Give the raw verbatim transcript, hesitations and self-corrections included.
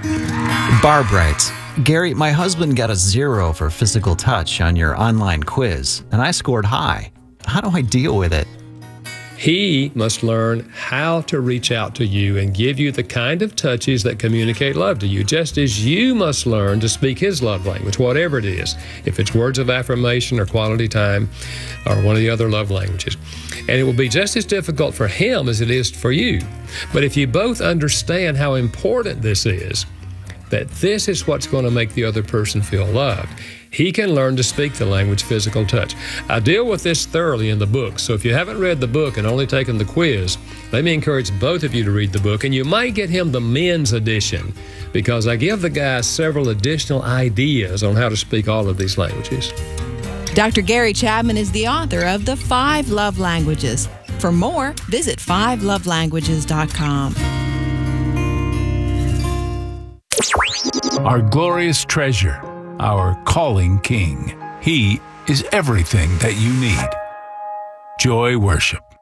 Barb writes, Gary, my husband got a zero for physical touch on your online quiz, and I scored high. How do I deal with it? He must learn how to reach out to you and give you the kind of touches that communicate love to you, just as you must learn to speak his love language, whatever it is, if it's words of affirmation or quality time or one of the other love languages. And it will be just as difficult for him as it is for you. But if you both understand how important this is, that this is what's going to make the other person feel loved, he can learn to speak the language physical touch. I deal with this thoroughly in the book, so if you haven't read the book and only taken the quiz, let me encourage both of you to read the book, and you might get him the men's edition, because I give the guys several additional ideas on how to speak all of these languages. Doctor Gary Chapman is the author of The Five Love Languages. For more, visit five love languages dot com. Our glorious treasure, our calling King. He is everything that you need. Joy Worship.